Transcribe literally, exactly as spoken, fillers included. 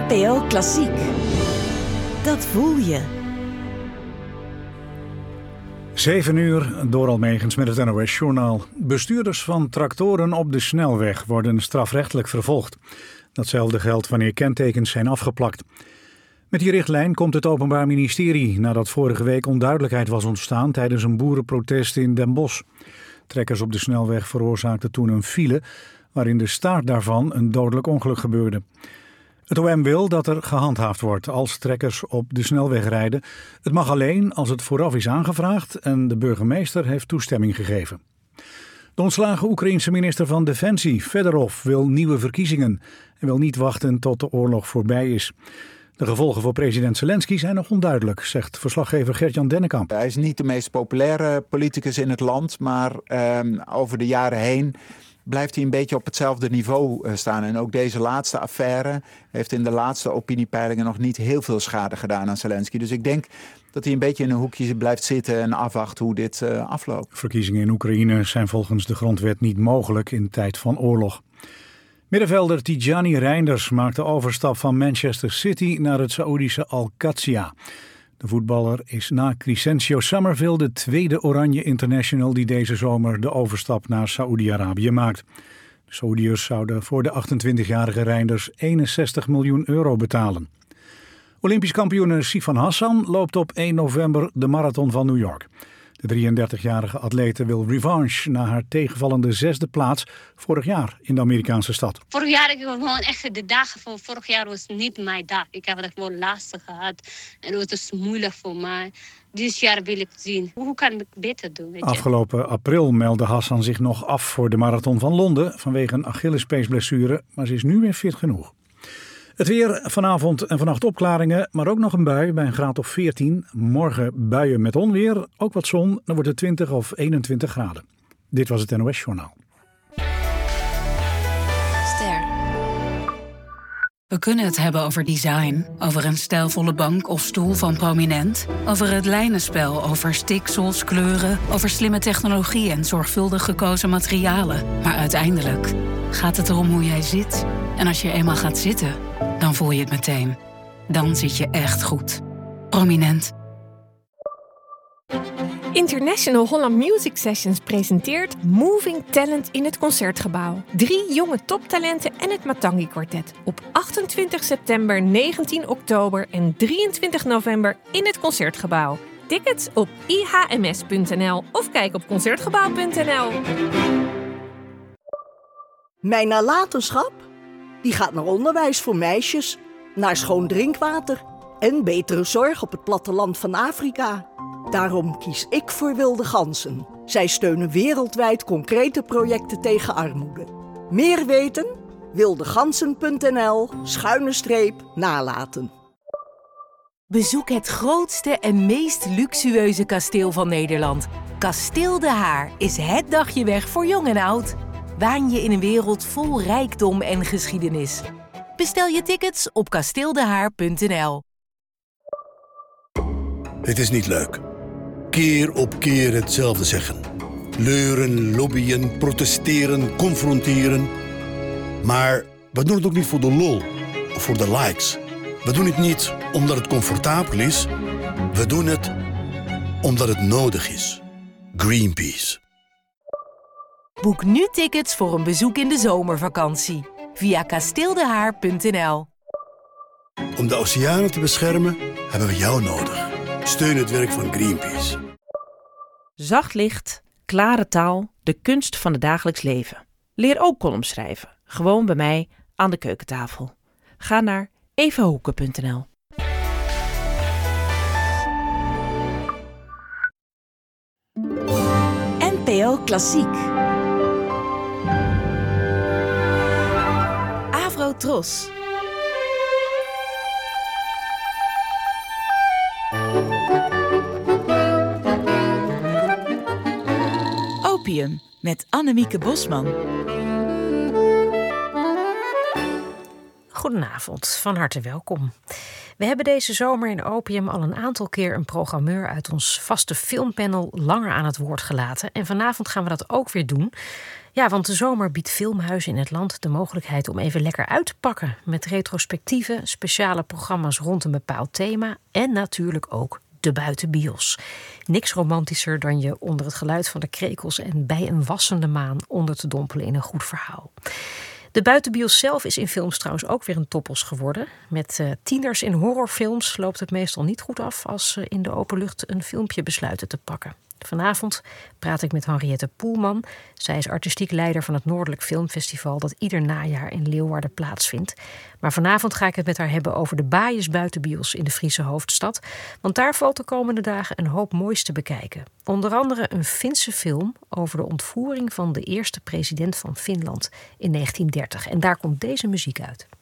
N P O Klassiek. Dat voel je. Zeven uur, Doral Megens met het N O S-journaal. Bestuurders van tractoren op de snelweg worden strafrechtelijk vervolgd. Datzelfde geldt wanneer kentekens zijn afgeplakt. Met die richtlijn komt het Openbaar Ministerie nadat vorige week onduidelijkheid was ontstaan tijdens een boerenprotest in Den Bosch. Trekkers op de snelweg veroorzaakten toen een file waarin de staart daarvan een dodelijk ongeluk gebeurde. Het O M wil dat er gehandhaafd wordt als trekkers op de snelweg rijden. Het mag alleen als het vooraf is aangevraagd en de burgemeester heeft toestemming gegeven. De ontslagen Oekraïense minister van Defensie, Fedorov, wil nieuwe verkiezingen en wil niet wachten tot de oorlog voorbij is. De gevolgen voor president Zelensky zijn nog onduidelijk, zegt verslaggever Gert-Jan Dennekamp. Hij is niet de meest populaire politicus in het land, maar eh, over de jaren heen blijft hij een beetje op hetzelfde niveau staan. En ook deze laatste affaire heeft in de laatste opiniepeilingen nog niet heel veel schade gedaan aan Zelensky. Dus ik denk dat hij een beetje in een hoekje blijft zitten en afwacht hoe dit uh, afloopt. Verkiezingen in Oekraïne zijn volgens de grondwet niet mogelijk in tijd van oorlog. Middenvelder Tijani Reinders maakt de overstap van Manchester City naar het Saoedische Al-Qadsiya. De voetballer is na Crescencio Summerville de tweede Oranje International die deze zomer de overstap naar Saoedi-Arabië maakt. De Saoediërs zouden voor de achtentwintigjarige Reinders eenenzestig miljoen euro betalen. Olympisch kampioen Sifan Hassan loopt op één november de marathon van New York. De drieëndertigjarige atlete wil revanche na haar tegenvallende zesde plaats vorig jaar in de Amerikaanse stad. Vorig jaar, ik gewoon echt de dagen van vorig jaar was niet mijn dag. Ik heb het gewoon lastig gehad en het was moeilijk voor mij. Dit jaar wil ik zien, hoe kan ik beter doen? Weet je? Afgelopen april meldde Hassan zich nog af voor de marathon van Londen vanwege een Achillespeesblessure, maar ze is nu weer fit genoeg. Het weer, vanavond en vannacht opklaringen, maar ook nog een bui bij een graad of veertien. Morgen buien met onweer, ook wat zon, dan wordt het twintig of eenentwintig graden. Dit was het N O S-journaal. Ster. We kunnen het hebben over design, over een stijlvolle bank of stoel van Prominent, over het lijnenspel, over stiksels, kleuren, over slimme technologie en zorgvuldig gekozen materialen. Maar uiteindelijk gaat het erom hoe jij zit. En als je eenmaal gaat zitten, dan voel je het meteen. Dan zit je echt goed. Prominent. International Holland Music Sessions presenteert Moving Talent in het Concertgebouw. Drie jonge toptalenten en het Matangi Quartet. Op achtentwintig september, negentien oktober en drieëntwintig november in het Concertgebouw. Tickets op i h m s punt n l of kijk op concertgebouw punt n l. Mijn nalatenschap? Die gaat naar onderwijs voor meisjes, naar schoon drinkwater en betere zorg op het platteland van Afrika. Daarom kies ik voor Wilde Ganzen. Zij steunen wereldwijd concrete projecten tegen armoede. Meer weten? wildegansen punt n l schuine streep nalaten. Bezoek het grootste en meest luxueuze kasteel van Nederland. Kasteel De Haar is het dagje weg voor jong en oud. Waan je in een wereld vol rijkdom en geschiedenis. Bestel je tickets op kasteeldehaar punt n l. Het is niet leuk. Keer op keer hetzelfde zeggen. Leuren, lobbyen, protesteren, confronteren. Maar we doen het ook niet voor de lol of voor de likes. We doen het niet omdat het comfortabel is. We doen het omdat het nodig is. Greenpeace. Boek nu tickets voor een bezoek in de zomervakantie via kasteeldehaar punt n l. Om de oceanen te beschermen hebben we jou nodig. Steun het werk van Greenpeace. Zacht licht, klare taal, de kunst van het dagelijks leven. Leer ook columns schrijven, gewoon bij mij aan de keukentafel. Ga naar evahoeken punt n l. N P O Klassiek. Afro-Tros. Opium met Annemieke Bosman. Goedenavond, van harte welkom. We hebben deze zomer in Opium al een aantal keer een programmeur uit ons vaste filmpanel langer aan het woord gelaten. En vanavond gaan we dat ook weer doen. Ja, want de zomer biedt filmhuizen in het land de mogelijkheid om even lekker uit te pakken. Met retrospectieve, speciale programma's rond een bepaald thema. En natuurlijk ook de buitenbios. Niks romantischer dan je onder het geluid van de krekels en bij een wassende maan onder te dompelen in een goed verhaal. De buitenbios zelf is in films trouwens ook weer een toppos geworden. Met uh, tieners in horrorfilms loopt het meestal niet goed af als ze in de open lucht een filmpje besluiten te pakken. Vanavond praat ik met Henriette Poelman. Zij is artistiek leider van het Noordelijk Filmfestival dat ieder najaar in Leeuwarden plaatsvindt. Maar vanavond ga ik het met haar hebben over de Baaiers buitenbios in de Friese hoofdstad. Want daar valt de komende dagen een hoop moois te bekijken. Onder andere een Finse film over de ontvoering van de eerste president van Finland in negentien dertig. En daar komt deze muziek uit.